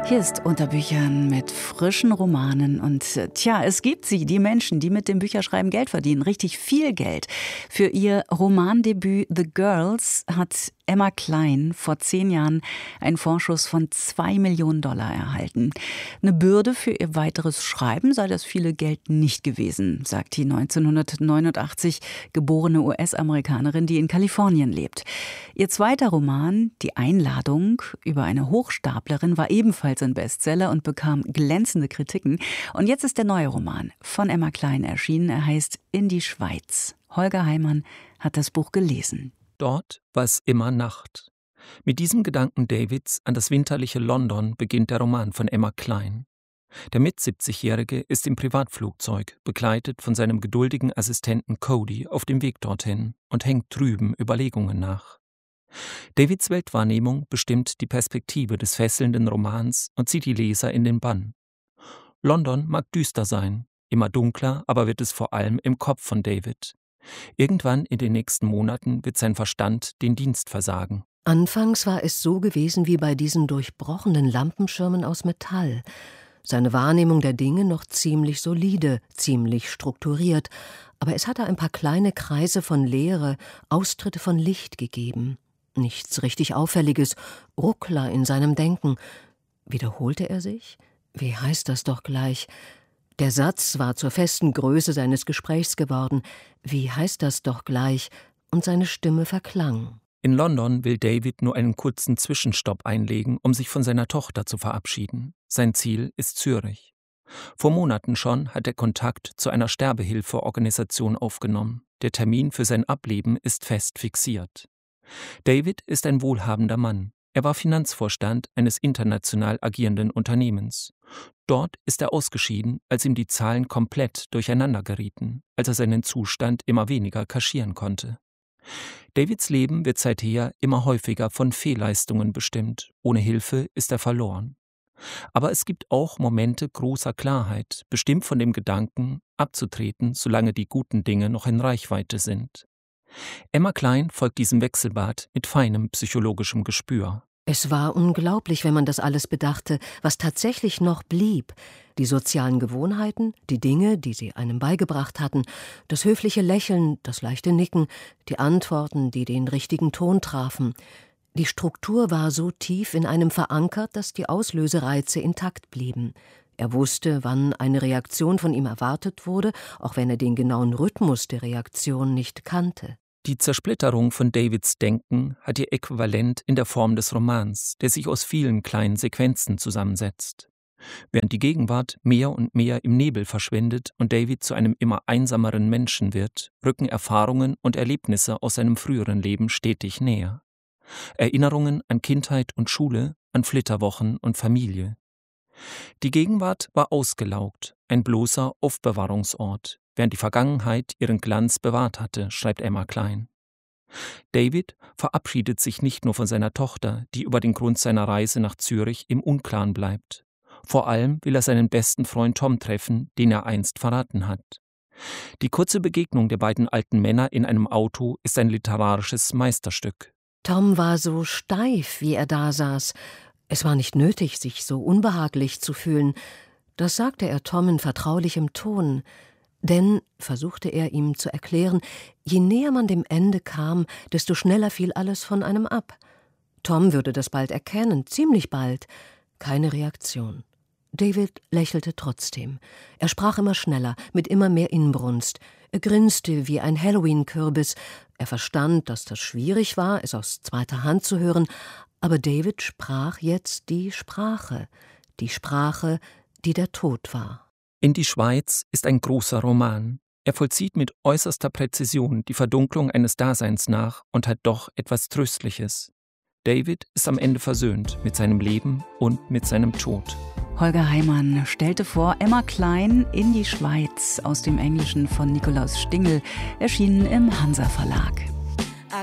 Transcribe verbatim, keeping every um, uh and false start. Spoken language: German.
Hier ist unter Büchern mit frischen Romanen und tja, es gibt sie, die Menschen, die mit dem Bücherschreiben Geld verdienen, richtig viel Geld. Für ihr Romandebüt The Girls hat Emma Cline vor zehn Jahren einen Vorschuss von zwei Millionen Dollar erhalten. Eine Bürde für ihr weiteres Schreiben sei das viele Geld nicht gewesen, sagt die neunzehnhundertneunundachtzig geborene U S-Amerikanerin, die in Kalifornien lebt. Ihr zweiter Roman, Die Einladung, über eine Hochstaplerin, war ebenfalls ein Bestseller und bekam glänzende Kritiken. Und jetzt ist der neue Roman von Emma Cline erschienen. Er heißt In die Schweiz. Holger Heimann hat das Buch gelesen. Dort war es immer Nacht. Mit diesem Gedanken Davids an das winterliche London beginnt der Roman von Emma Cline. Der Mitsiebzigjährige ist im Privatflugzeug, begleitet von seinem geduldigen Assistenten Cody, auf dem Weg dorthin und hängt trüben Überlegungen nach. Davids Weltwahrnehmung bestimmt die Perspektive des fesselnden Romans und zieht die Leser in den Bann. London mag düster sein, immer dunkler, aber wird es vor allem im Kopf von David. Irgendwann in den nächsten Monaten wird sein Verstand den Dienst versagen. Anfangs war es so gewesen wie bei diesen durchbrochenen Lampenschirmen aus Metall. Seine Wahrnehmung der Dinge noch ziemlich solide, ziemlich strukturiert, aber es hatte ein paar kleine Kreise von Leere, Austritte von Licht gegeben. Nichts richtig Auffälliges, Ruckler in seinem Denken. Wiederholte er sich? Wie heißt das doch gleich? Der Satz war zur festen Größe seines Gesprächs geworden. Wie heißt das doch gleich? Und seine Stimme verklang. In London will David nur einen kurzen Zwischenstopp einlegen, um sich von seiner Tochter zu verabschieden. Sein Ziel ist Zürich. Vor Monaten schon hat er Kontakt zu einer Sterbehilfeorganisation aufgenommen. Der Termin für sein Ableben ist fest fixiert. David ist ein wohlhabender Mann. Er war Finanzvorstand eines international agierenden Unternehmens. Dort ist er ausgeschieden, als ihm die Zahlen komplett durcheinander gerieten, als er seinen Zustand immer weniger kaschieren konnte. Davids Leben wird seither immer häufiger von Fehlleistungen bestimmt. Ohne Hilfe ist er verloren. Aber es gibt auch Momente großer Klarheit, bestimmt von dem Gedanken, abzutreten, solange die guten Dinge noch in Reichweite sind. Emma Cline folgt diesem Wechselbad mit feinem psychologischem Gespür. Es war unglaublich, wenn man das alles bedachte, was tatsächlich noch blieb. Die sozialen Gewohnheiten, die Dinge, die sie einem beigebracht hatten, das höfliche Lächeln, das leichte Nicken, die Antworten, die den richtigen Ton trafen. Die Struktur war so tief in einem verankert, dass die Auslösereize intakt blieben. Er wusste, wann eine Reaktion von ihm erwartet wurde, auch wenn er den genauen Rhythmus der Reaktion nicht kannte. Die Zersplitterung von Davids Denken hat ihr Äquivalent in der Form des Romans, der sich aus vielen kleinen Sequenzen zusammensetzt. Während die Gegenwart mehr und mehr im Nebel verschwindet und David zu einem immer einsameren Menschen wird, rücken Erfahrungen und Erlebnisse aus seinem früheren Leben stetig näher. Erinnerungen an Kindheit und Schule, an Flitterwochen und Familie. Die Gegenwart war ausgelaugt, ein bloßer Aufbewahrungsort, während die Vergangenheit ihren Glanz bewahrt hatte, schreibt Emma Cline. David verabschiedet sich nicht nur von seiner Tochter, die über den Grund seiner Reise nach Zürich im Unklaren bleibt. Vor allem will er seinen besten Freund Tom treffen, den er einst verraten hat. Die kurze Begegnung der beiden alten Männer in einem Auto ist ein literarisches Meisterstück. Tom war so steif, wie er da saß. Es war nicht nötig, sich so unbehaglich zu fühlen. Das sagte er Tom in vertraulichem Ton. Denn, versuchte er ihm zu erklären, je näher man dem Ende kam, desto schneller fiel alles von einem ab. Tom würde das bald erkennen, ziemlich bald. Keine Reaktion. David lächelte trotzdem. Er sprach immer schneller, mit immer mehr Inbrunst. Er grinste wie ein Halloween-Kürbis. Er verstand, dass das schwierig war, es aus zweiter Hand zu hören, aber David sprach jetzt die Sprache, die Sprache, die der Tod war. In die Schweiz ist ein großer Roman. Er vollzieht mit äußerster Präzision die Verdunklung eines Daseins nach und hat doch etwas Tröstliches. David ist am Ende versöhnt mit seinem Leben und mit seinem Tod. Holger Heimann stellte vor Emma Cline in die Schweiz aus dem Englischen von Nikolaus Stingel, erschienen im Hansa Verlag.